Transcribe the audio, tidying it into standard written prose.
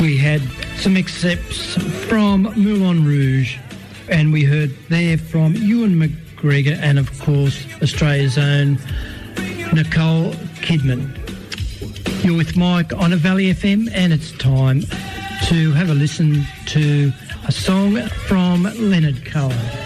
We had some excerpts from Moulin Rouge, and we heard there from Ewan McGregor and, of course, Australia's own Nicole Kidman. You're with Mike on a Valley FM, and it's time to have a listen to a song from Leonard Cohen.